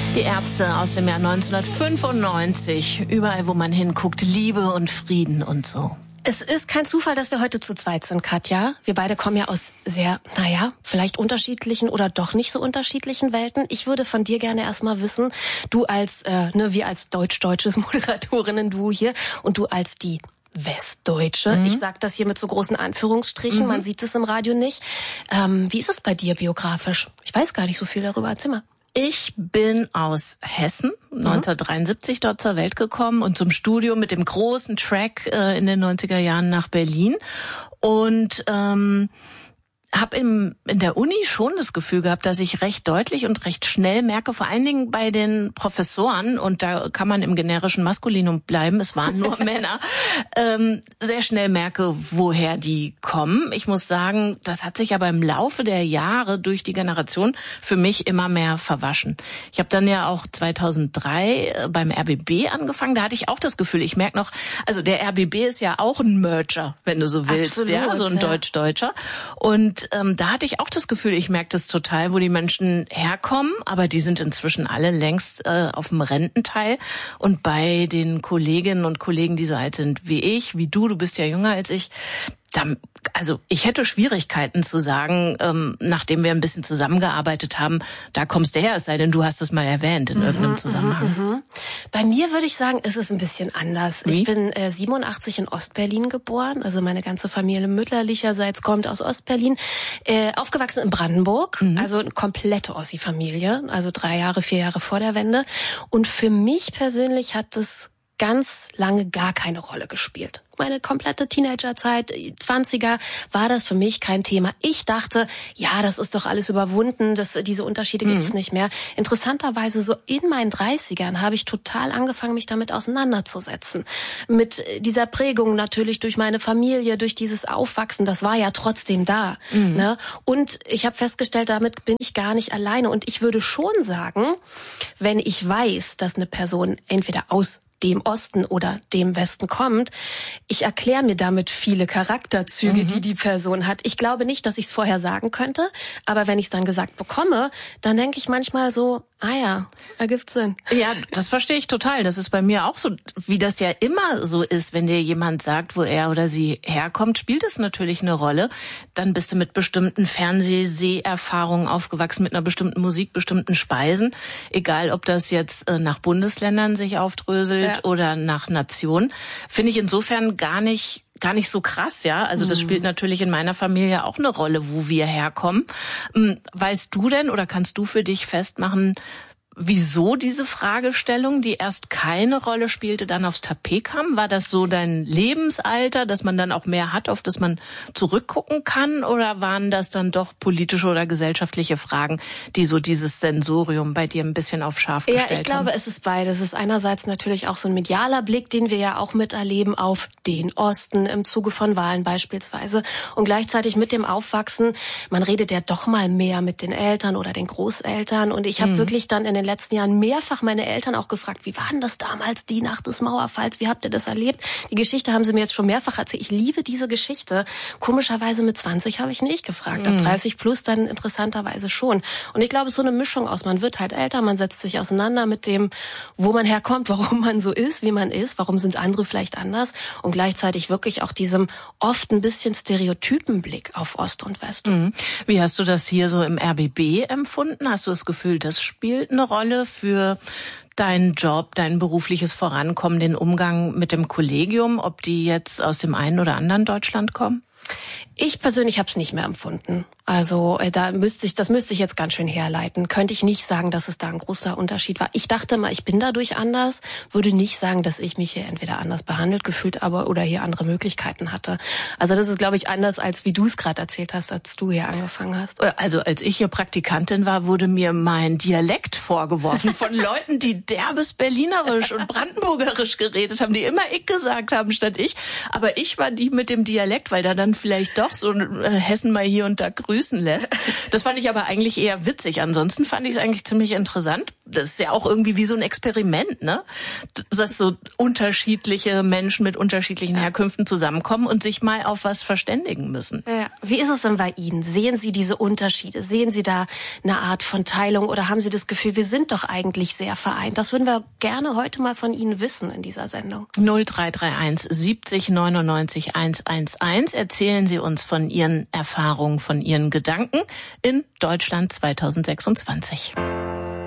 Die Ärzte aus dem Jahr 1995. Überall, wo man hinguckt, Liebe und Frieden und so. Es ist kein Zufall, dass wir heute zu zweit sind, Katja. Wir beide kommen ja aus sehr, vielleicht unterschiedlichen oder doch nicht so unterschiedlichen Welten. Ich würde von dir gerne erstmal wissen, du als, wir als deutsch-deutsches Moderatorinnen-Duo hier und du als die Westdeutsche. Ich sage das hier mit so großen Anführungsstrichen, man sieht es im Radio nicht. Wie ist es bei dir biografisch? Ich weiß gar nicht so viel darüber. Erzähl mal. Ich bin aus Hessen, 1973 dort zur Welt gekommen und zum Studium mit dem großen Track in den 90er Jahren nach Berlin und habe in der Uni schon das Gefühl gehabt, dass ich recht deutlich und recht schnell merke, vor allen Dingen bei den Professoren, und da kann man im generischen Maskulinum bleiben, es waren nur Männer, sehr schnell merke, woher die kommen. Ich muss sagen, das hat sich aber im Laufe der Jahre durch die Generation für mich immer mehr verwaschen. Ich habe dann ja auch 2003 beim RBB angefangen, da hatte ich auch das Gefühl, ich merke noch, also der RBB ist ja auch ein Merger, wenn du so willst, absolut, ja, so ein Deutsch-Deutscher. Und da hatte ich auch das Gefühl, ich merke das total, wo die Menschen herkommen, aber die sind inzwischen alle längst auf dem Rententeil. Und bei den Kolleginnen und Kollegen, die so alt sind wie ich, wie du bist ja jünger als ich, also ich hätte Schwierigkeiten zu sagen, nachdem wir ein bisschen zusammengearbeitet haben, da kommst du her, es sei denn, du hast es mal erwähnt in irgendeinem Zusammenhang. Bei mir würde ich sagen, ist es ein bisschen anders. Wie? Ich bin 87 in Ostberlin geboren, also meine ganze Familie mütterlicherseits kommt aus Ostberlin, aufgewachsen in Brandenburg, also eine komplette Ossi-Familie, also 4 Jahre vor der Wende. Und für mich persönlich hat es ganz lange gar keine Rolle gespielt. Meine komplette Teenagerzeit, 20er, war das für mich kein Thema. Ich dachte, ja, das ist doch alles überwunden, diese Unterschiede gibt's nicht mehr. Interessanterweise so in meinen 30ern habe ich total angefangen, mich damit auseinanderzusetzen. Mit dieser Prägung natürlich durch meine Familie, durch dieses Aufwachsen, das war ja trotzdem da. Ne? Und ich habe festgestellt, damit bin ich gar nicht alleine. Und ich würde schon sagen, wenn ich weiß, dass eine Person entweder aus dem Osten oder dem Westen kommt, ich erkläre mir damit viele Charakterzüge, die Person hat. Ich glaube nicht, dass ich es vorher sagen könnte, aber wenn ich es dann gesagt bekomme, dann denke ich manchmal so, ergibt Sinn. Ja, das verstehe ich total. Das ist bei mir auch so, wie das ja immer so ist, wenn dir jemand sagt, wo er oder sie herkommt, spielt es natürlich eine Rolle. Dann bist du mit bestimmten Fernsehseherfahrungen aufgewachsen, mit einer bestimmten Musik, bestimmten Speisen. Egal, ob das jetzt nach Bundesländern sich aufdröselt oder nach Nation. Finde ich insofern gar nicht so krass, ja. Also das spielt natürlich in meiner Familie auch eine Rolle, wo wir herkommen. Weißt du denn oder kannst du für dich festmachen, wieso diese Fragestellung, die erst keine Rolle spielte, dann aufs Tapet kam? War das so dein Lebensalter, dass man dann auch mehr hat, auf das man zurückgucken kann? Oder waren das dann doch politische oder gesellschaftliche Fragen, die so dieses Sensorium bei dir ein bisschen auf scharf gestellt haben? Ja, ich glaube, es ist beides. Es ist einerseits natürlich auch so ein medialer Blick, den wir ja auch miterleben auf den Osten im Zuge von Wahlen beispielsweise. Und gleichzeitig mit dem Aufwachsen, man redet ja doch mal mehr mit den Eltern oder den Großeltern. Und ich habe wirklich dann in den letzten Jahren mehrfach meine Eltern auch gefragt, wie war denn das damals, die Nacht des Mauerfalls, wie habt ihr das erlebt? Die Geschichte haben sie mir jetzt schon mehrfach erzählt. Ich liebe diese Geschichte. Komischerweise mit 20 habe ich nicht gefragt, ab 30 plus dann interessanterweise schon. Und ich glaube, es ist so eine Mischung aus, man wird halt älter, man setzt sich auseinander mit dem, wo man herkommt, warum man so ist, wie man ist, warum sind andere vielleicht anders und gleichzeitig wirklich auch diesem oft ein bisschen stereotypen Blick auf Ost und West. Wie hast du das hier so im RBB empfunden? Hast du das Gefühl, das spielt eine Rolle für deinen Job, dein berufliches Vorankommen, den Umgang mit dem Kollegium, ob die jetzt aus dem einen oder anderen Deutschland kommen? Ich persönlich habe es nicht mehr empfunden. Also das müsste ich jetzt ganz schön herleiten. Könnte ich nicht sagen, dass es da ein großer Unterschied war. Ich dachte mal, ich bin dadurch anders, würde nicht sagen, dass ich mich hier entweder anders behandelt gefühlt oder hier andere Möglichkeiten hatte. Also das ist, glaube ich, anders, als wie du es gerade erzählt hast, als du hier angefangen hast. Also als ich hier Praktikantin war, wurde mir mein Dialekt vorgeworfen von Leuten, die derbes Berlinerisch und Brandenburgerisch geredet haben, die immer ich gesagt haben statt ich. Aber ich war die mit dem Dialekt, weil da dann vielleicht doch so Hessen mal hier und da grüßen lässt. Das fand ich aber eigentlich eher witzig. Ansonsten fand ich es eigentlich ziemlich interessant. das ist ja auch irgendwie wie so ein Experiment, ne? Dass so unterschiedliche Menschen mit unterschiedlichen Herkünften zusammenkommen und sich mal auf was verständigen müssen. Ja. Wie ist es denn bei Ihnen? Sehen Sie diese Unterschiede? Sehen Sie da eine Art von Teilung oder haben Sie das Gefühl, wir sind doch eigentlich sehr vereint? Das würden wir gerne heute mal von Ihnen wissen in dieser Sendung. 0331 70 99 111. Erzählen Sie uns von Ihren Erfahrungen, von Ihren Gedanken in Deutschland 2026.